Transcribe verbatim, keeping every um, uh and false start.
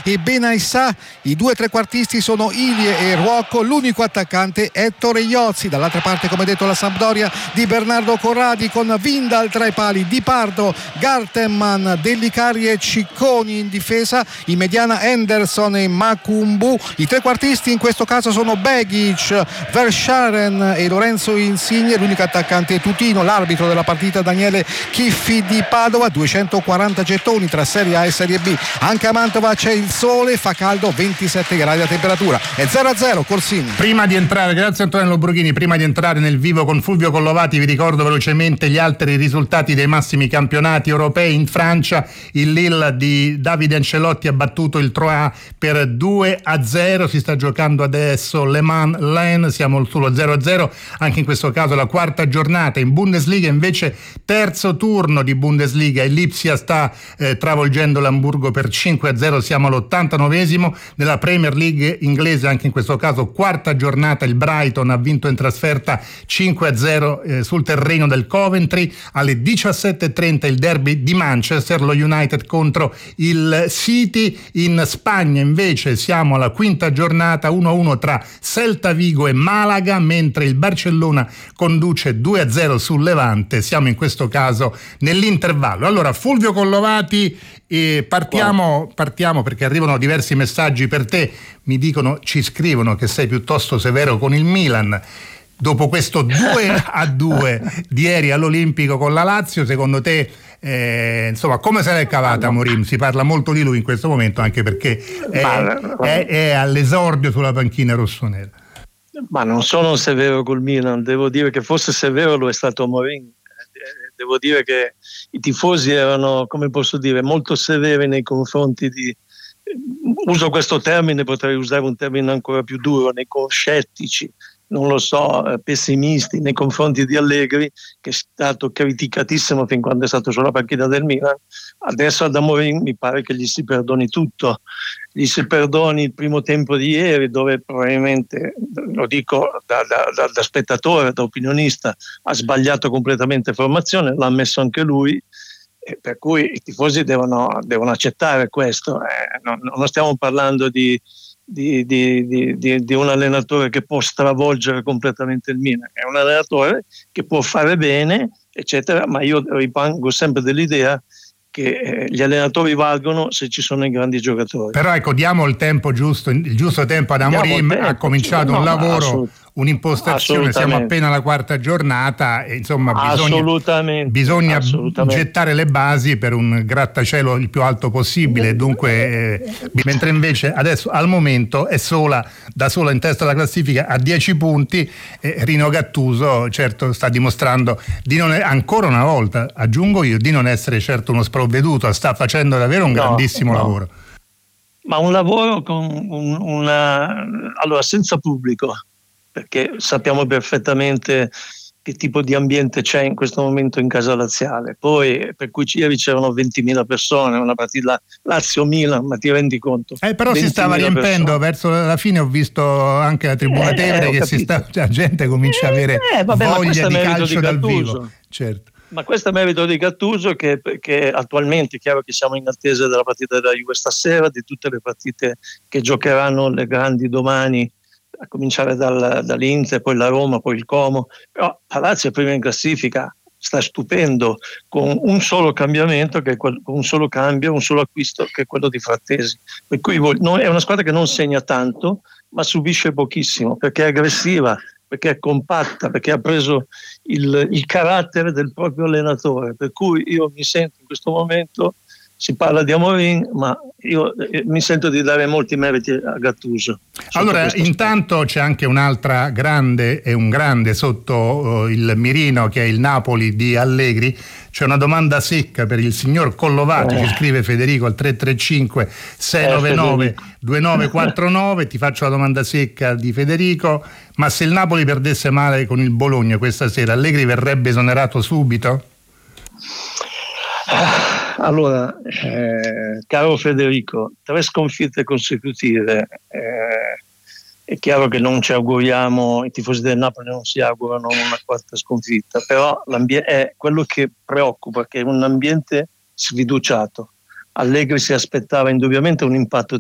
e Benaissà. I due trequartisti sono Ilie e Ruocco, l'unico attaccante Ettore Iozzi. Dall'altra parte, come detto, la Sampdoria di Bernardo Corradi con Vindal tra i pali, Di Pardo, Gartenman, Dellicari e Cicconi in difesa, in mediana Henderson e Makumbu. I trequartisti in questo caso sono Begic, Verscharen e Lorenzo Insigne. L'unico attaccante è Tutino. L'arbitro della partita Daniele Chiffi di Padova. Duecentoquaranta gettoni tra Serie A e Serie B. Anche a Mantova c'è il sole, fa caldo, ventisette gradi la temperatura. È zero a zero Corsini. Prima di entrare, grazie Antonio Lobrughini, prima di entrare nel vivo con Fulvio Collovati vi ricordo velocemente gli altri risultati dei massimi campionati europei. In Francia il Lille di Davide Ancelotti ha battuto il Troyes per due a zero, si sta giocando adesso Le Mans Lens, siamo sullo zero a zero anche in questo caso la quarta giornata. In Bundesliga invece terzo turno di Bundesliga, il Lipsia sta eh, travolgendo l'Amburgo per cinque a zero, siamo all'ottantanovesimo. Nella Premier League inglese anche in questo caso quarta giornata, il Brighton ha vinto in trasferta cinque a zero eh, sul terreno del Coventry. Alle diciassette e trenta il derby di Manchester, lo United contro il City. In Spagna invece siamo alla quinta giornata, uno a uno tra Celta Vigo e Malaga, mentre il Barcellona conduce due a zero sul Levante. Siamo in questo caso nell'intervallo. Allora Fulvio Collovati, eh, partiamo, partiamo perché arrivano diversi messaggi per te. Mi dicono, ci scrivono che sei piuttosto severo con il Milan. Dopo questo due a due di ieri all'Olimpico con la Lazio, secondo te eh, insomma come se l'è cavata Mourinho? Si parla molto di lui in questo momento, anche perché è, è, è all'esordio sulla panchina rossonera. Ma non sono severo col Milan, devo dire che forse severo lo è stato Mourinho. Devo dire che i tifosi erano, come posso dire, molto severi nei confronti di, uso questo termine, potrei usare un termine ancora più duro, nei scettici, non lo so, pessimisti nei confronti di Allegri, che è stato criticatissimo fin quando è stato sulla panchina del Milan. Adesso ad Amorim mi pare che gli si perdoni tutto, gli si perdoni il primo tempo di ieri, dove probabilmente, lo dico da, da, da, da spettatore, da opinionista, ha sbagliato completamente formazione, l'ha messo anche lui, e per cui i tifosi devono, devono accettare questo. Eh, non, non stiamo parlando di Di, di, di, di un allenatore che può stravolgere completamente il Milan, è un allenatore che può fare bene eccetera, ma io rimango sempre dell'idea che eh, gli allenatori valgono se ci sono i grandi giocatori. Però ecco, diamo il tempo giusto, il giusto tempo ad Amorim, ha cominciato no, un lavoro, assolut- un'impostazione, siamo appena alla quarta giornata e insomma bisogna, assolutamente, bisogna assolutamente. gettare le basi per un grattacielo il più alto possibile, dunque eh, mentre invece adesso al momento è sola, da sola in testa alla classifica a dieci punti, eh, Rino Gattuso certo sta dimostrando di non, ancora una volta aggiungo io, di non essere certo uno sprovveduto, sta facendo davvero un no, grandissimo no. lavoro. Ma un lavoro con un, una allora senza pubblico, perché sappiamo perfettamente che tipo di ambiente c'è in questo momento in casa laziale. Poi per cui ieri c'erano ventimila persone, una partita Lazio-Milan, ma ti rendi conto? Eh, però si stava riempendo persone. Verso la fine ho visto anche la tribuna eh, Tevere che si sta, la gente comincia a avere eh, vabbè, voglia di calcio di dal vivo. Certo. Ma questo è merito di Gattuso, che, che attualmente è chiaro che siamo in attesa della partita della Juve stasera, di tutte le partite che giocheranno le grandi domani, a cominciare dal, dall'Inter, poi la Roma, poi il Como. Però Palazzo è prima in classifica, sta stupendo, con un solo cambiamento, che è quel, con un solo cambio, un solo acquisto, che è quello di Frattesi. Per cui non, è una squadra che non segna tanto, ma subisce pochissimo, perché è aggressiva, perché è compatta, perché ha preso il, il carattere del proprio allenatore. Per cui io mi sento in questo momento, si parla di Amorim, ma io eh, mi sento di dare molti meriti a Gattuso. Allora, intanto c'è anche un'altra grande e un grande sotto uh, il mirino, che è il Napoli di Allegri. C'è una domanda secca per il signor Collovati, eh. ci scrive Federico al tre tre cinque sei nove nove due nove quattro nove. Ti faccio la domanda secca di Federico: ma se il Napoli perdesse male con il Bologna questa sera, Allegri verrebbe esonerato subito? Allora, eh, caro Federico, tre sconfitte consecutive, eh, è chiaro che non ci auguriamo, i tifosi del Napoli non si augurano una quarta sconfitta, però è quello che preoccupa, che è un ambiente sfiduciato. Allegri si aspettava indubbiamente un impatto